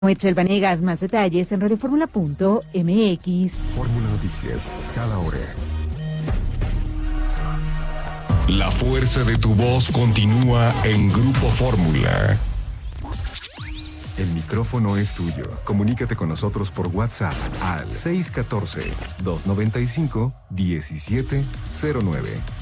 Itzel Vanegas, más detalles en radioformula.mx. Fórmula Noticias, cada hora. La fuerza de tu voz continúa en Grupo Fórmula. El micrófono es tuyo. Comunícate con nosotros por WhatsApp al 614-295-1709.